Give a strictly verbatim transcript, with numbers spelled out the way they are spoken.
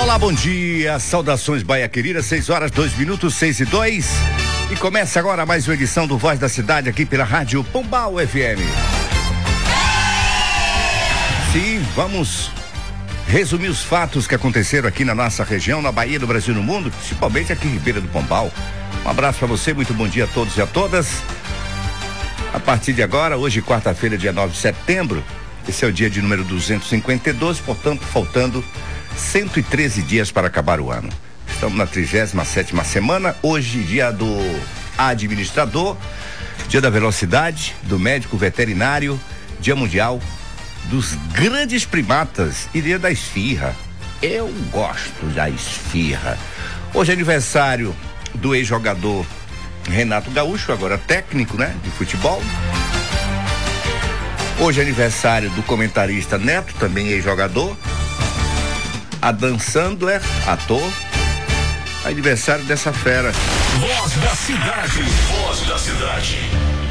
Olá, bom dia, saudações Bahia Querida, seis horas, dois minutos, seis e dois. E começa agora mais uma edição do Voz da Cidade aqui pela Rádio Pombal F M. Sim, vamos resumir os fatos que aconteceram aqui na nossa região, na Bahia, do Brasil e no mundo, principalmente aqui em Ribeira do Pombal. Um abraço para você, muito bom dia a todos e a todas. A partir de agora, hoje quarta-feira, dia nove de setembro, esse é o dia de número duzentos e cinquenta e dois, portanto, faltando cento e treze dias para acabar o ano. Estamos na trigésima sétima semana, hoje dia do administrador, dia da velocidade, do médico veterinário, dia mundial dos grandes primatas e dia da esfirra. Eu gosto da esfirra. Hoje é aniversário do ex-jogador Renato Gaúcho, agora técnico, né, de futebol. Hoje é aniversário do comentarista Neto, também ex-jogador. Adam Sandler, ator. Aniversário dessa fera. Voz da Cidade. Voz da Cidade.